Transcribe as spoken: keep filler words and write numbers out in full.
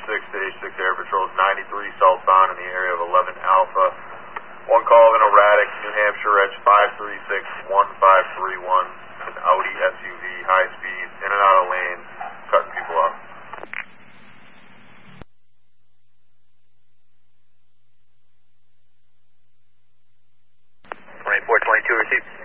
six to H six Air Patrols, ninety-three southbound in the area of eleven Alpha. One call of an erratic New Hampshire Reg five three six one five three one. An Audi S U V, high speed, in and out of lanes, cutting people off. twenty-four twenty-two received.